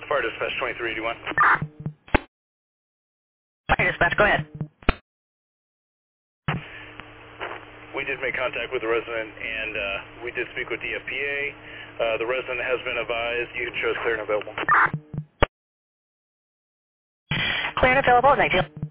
Fire Dispatch 2381. Fire Dispatch, go ahead. We did make contact with the resident, and we did speak with the FPA. The resident has been advised. You can show us clear and available. Clear and available, 19.